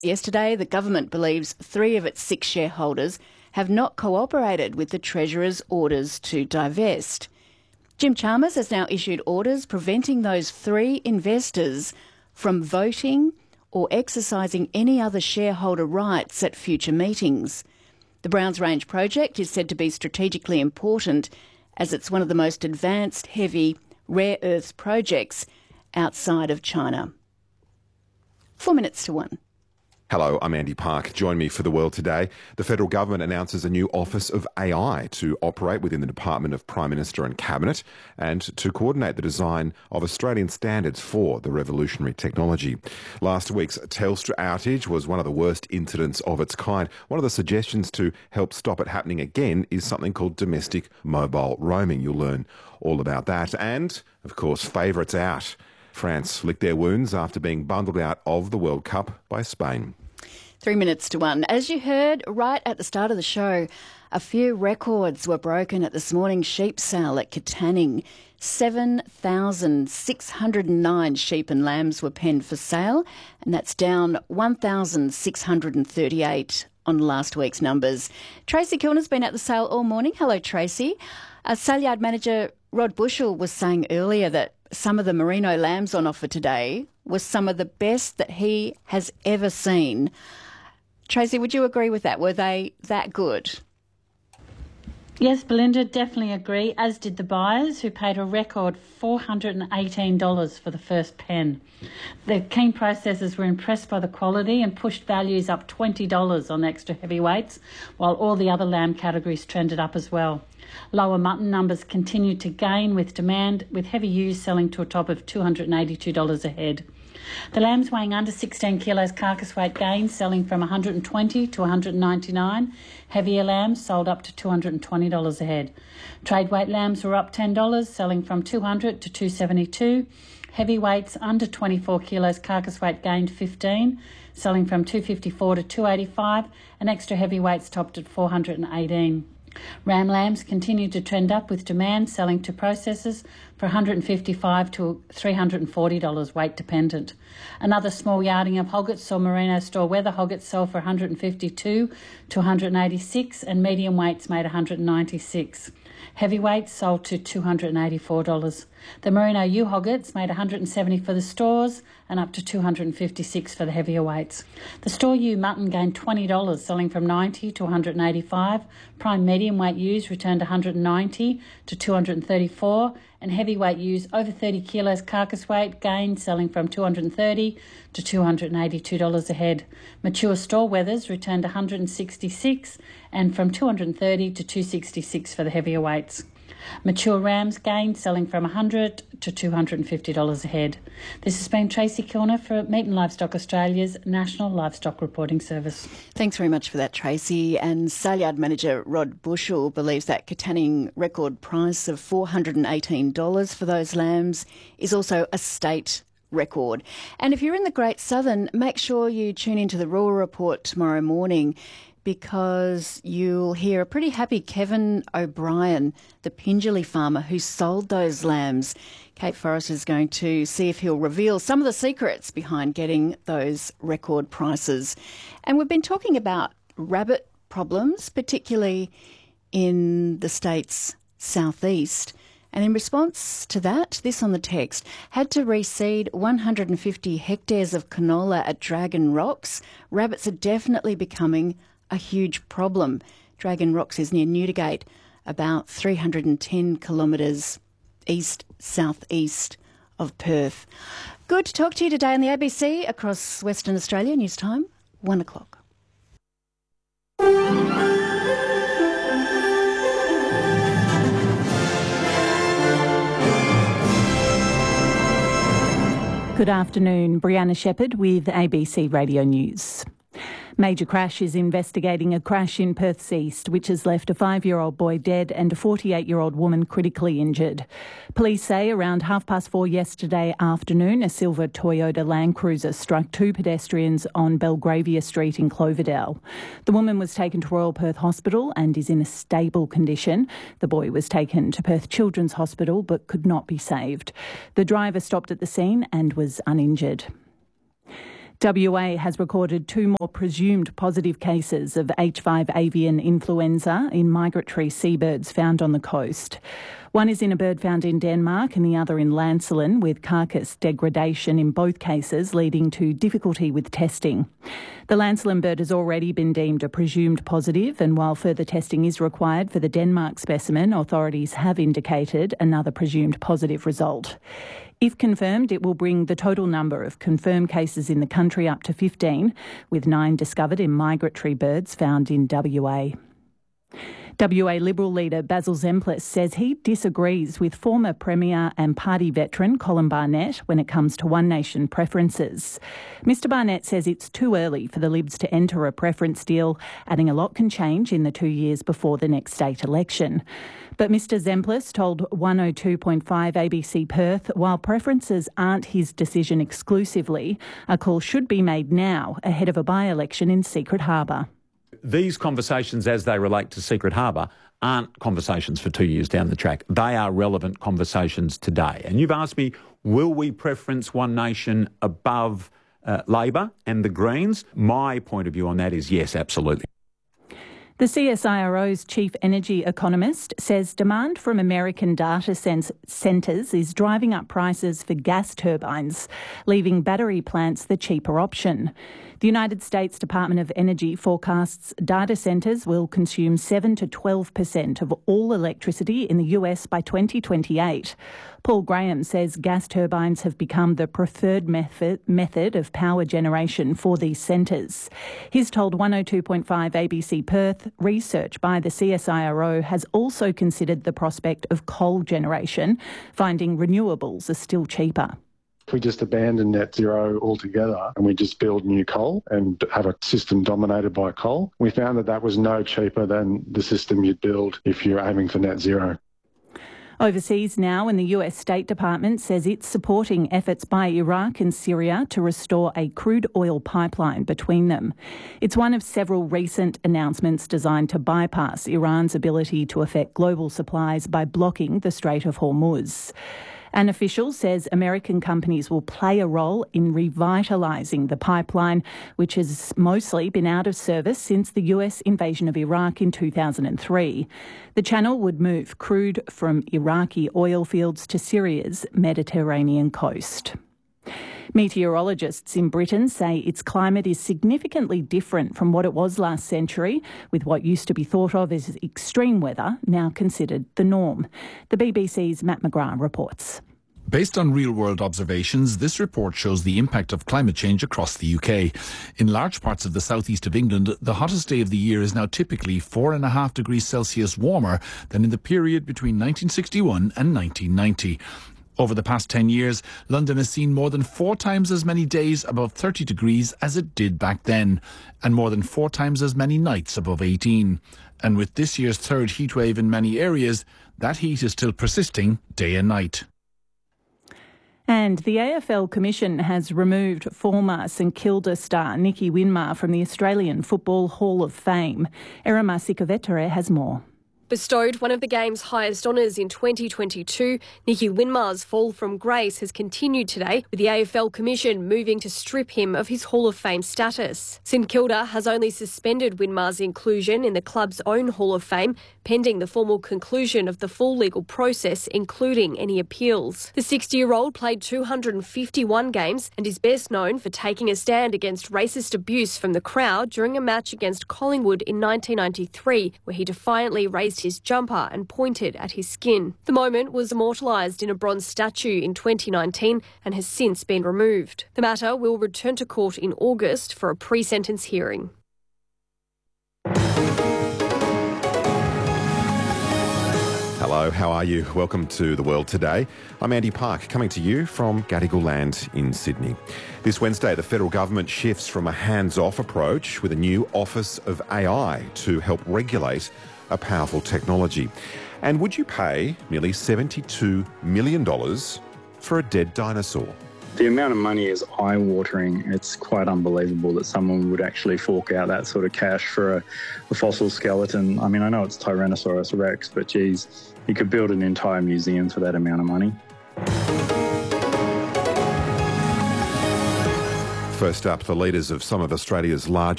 Yesterday, the government believes 3 of its 6 shareholders have not cooperated with the Treasurer's orders to divest. Jim Chalmers has now issued orders preventing those 3 investors from voting or exercising any other shareholder rights at future meetings. The Browns Range project is said to be strategically important as it's one of the most advanced heavy rare earths projects outside of China. 4 minutes to 1. Hello, I'm Andy Park. Join me for The World Today. The federal government announces a new Office of AI to operate within the Department of Prime Minister and Cabinet and to coordinate the design of Australian standards for the revolutionary technology. Last week's Telstra outage was one of the worst incidents of its kind. One of the suggestions to help stop it happening again is something called domestic mobile roaming. You'll learn all about that. And, of course, favourites out. France licked their wounds after being bundled out of the World Cup by Spain. 3 minutes to 1. As you heard right at the start of the show, a few records were broken at this morning's sheep sale at Katanning. 7,609 sheep and lambs were penned for sale, and that's down 1,638 on last week's numbers. Tracy Kilner's been at the sale all morning. Hello, Tracy. Sale yard manager Rod Bushell was saying earlier that some of the merino lambs on offer today was some of the best that he has ever seen. Tracy, would you agree with that? Were they that good? Yes, Belinda, definitely agree, as did the buyers, who paid a record $418 for the first pen. The keen processors were impressed by the quality and pushed values up $20 on extra heavyweights, while all the other lamb categories trended up as well. Lower mutton numbers continued to gain with demand, with heavy ewes selling to a top of $282 a head. The lambs weighing under 16 kilos carcass weight gained, selling from $120 to $199. Heavier lambs sold up to $220 a head. Trade weight lambs were up $10, selling from $200 to $272. Heavyweights under 24 kilos carcass weight gained $15, selling from $254 to $285, and extra heavyweights topped at $418. Ram lambs continued to trend up with demand, selling to processors for $155 to $340 weight dependent. Another small yarding of hoggets saw merino store weather hoggets sell for $152 to $186, and medium weights made $196. Heavyweights sold to $284. The merino ewe hoggets made $170 for the stores and up to $256 for the heavier weights. The store ewe mutton gained $20, selling from $90 to $185. Prime medium weight ewes returned $190 to $234, and heavyweight ewes over 30 kilos carcass weight gained, selling from $230 to $282 a head. Mature store wethers returned $166 and from $230 to $266 for the heavier weights. Mature rams gained, selling from $100 to $250 a head. This has been Tracy Kilner for Meat and Livestock Australia's National Livestock Reporting Service. Thanks very much for that, Tracy. And sale yard manager Rod Bushell believes that Katanning record price of $418 for those lambs is also a state record. And if you're in the Great Southern, make sure you tune into the Rural Report tomorrow morning, because you'll hear a pretty happy Kevin O'Brien, the Pingelly farmer who sold those lambs. Kate Forrest is going to see if he'll reveal some of the secrets behind getting those record prices. And we've been talking about rabbit problems, particularly in the state's southeast. And in response to that, this on the text: had to reseed 150 hectares of canola at Dragon Rocks. Rabbits are definitely becoming a huge problem. Dragon Rocks is near Newdigate, about 310 kilometres east-southeast of Perth. Good to talk to you today on the ABC across Western Australia. News time, 1 o'clock. Good afternoon, Brianna Shepherd with ABC Radio News. Major Crash is investigating a crash in Perth's east, which has left a 5-year-old boy dead and a 48-year-old woman critically injured. Police say around 4:30 yesterday afternoon, a silver Toyota Land Cruiser struck 2 pedestrians on Belgravia Street in Cloverdale. The woman was taken to Royal Perth Hospital and is in a stable condition. The boy was taken to Perth Children's Hospital but could not be saved. The driver stopped at the scene and was uninjured. WA has recorded 2 more presumed positive cases of H5 avian influenza in migratory seabirds found on the coast. One is in a bird found in Denmark and the other in Llansillen, with carcass degradation in both cases leading to difficulty with testing. The Llansillen bird has already been deemed a presumed positive, and while further testing is required for the Denmark specimen, authorities have indicated another presumed positive result. If confirmed, it will bring the total number of confirmed cases in the country up to 15, with 9 discovered in migratory birds found in WA. WA Liberal leader Basil Zempilas says he disagrees with former Premier and party veteran Colin Barnett when it comes to One Nation preferences. Mr Barnett says it's too early for the Libs to enter a preference deal, adding a lot can change in the 2 years before the next state election. But Mr Zempilas told 102.5 ABC Perth, while preferences aren't his decision exclusively, a call should be made now ahead of a by-election in Secret Harbour. These conversations as they relate to Secret Harbour aren't conversations for 2 years down the track. They are relevant conversations today. And you've asked me, will we preference One Nation above Labor and the Greens? My point of view on that is yes, absolutely. The CSIRO's chief energy economist says demand from American data centres is driving up prices for gas turbines, leaving battery plants the cheaper option. The United States Department of Energy forecasts data centres will consume 7 to 12% of all electricity in the US by 2028. Paul Graham says gas turbines have become the preferred method of power generation for these centres. He's told 102.5 ABC Perth research by the CSIRO has also considered the prospect of coal generation, finding renewables are still cheaper. If we just abandon net zero altogether and we just build new coal and have a system dominated by coal, we found that that was no cheaper than the system you'd build if you're aiming for net zero. Overseas now, and the US State Department says it's supporting efforts by Iraq and Syria to restore a crude oil pipeline between them. It's one of several recent announcements designed to bypass Iran's ability to affect global supplies by blocking the Strait of Hormuz. An official says American companies will play a role in revitalising the pipeline, which has mostly been out of service since the US invasion of Iraq in 2003. The channel would move crude from Iraqi oil fields to Syria's Mediterranean coast. Meteorologists in Britain say its climate is significantly different from what it was last century, with what used to be thought of as extreme weather now considered the norm. The BBC's Matt McGrath reports. Based on real-world observations, this report shows the impact of climate change across the UK. In large parts of the southeast of England, the hottest day of the year is now typically 4.5 degrees Celsius warmer than in the period between 1961 and 1990. Over the past 10 years, London has seen more than 4 times as many days above 30 degrees as it did back then, and more than 4 times as many nights above 18. And with this year's third heatwave in many areas, that heat is still persisting day and night. And the AFL Commission has removed former St Kilda star Nicky Winmar from the Australian Football Hall of Fame. Erema Sikavetere has more. Bestowed one of the game's highest honours in 2022, Nicky Winmar's fall from grace has continued today, with the AFL Commission moving to strip him of his Hall of Fame status. St Kilda has only suspended Winmar's inclusion in the club's own Hall of Fame, pending the formal conclusion of the full legal process, including any appeals. The 60-year-old played 251 games and is best known for taking a stand against racist abuse from the crowd during a match against Collingwood in 1993, where he defiantly raised his jumper and pointed at his skin. The moment was immortalised in a bronze statue in 2019 and has since been removed. The matter will return to court in August for a pre-sentence hearing. Hello, how are you? Welcome to The World Today. I'm Andy Park, coming to you from Gadigal Land in Sydney. This Wednesday, the federal government shifts from a hands-off approach with a new Office of AI to help regulate a powerful technology. And would you pay nearly $72 million for a dead dinosaur? The amount of money is eye-watering. It's quite unbelievable that someone would actually fork out that sort of cash for a fossil skeleton. I mean, I know it's Tyrannosaurus Rex, but geez, you could build an entire museum for that amount of money. First up, the leaders of some of Australia's largest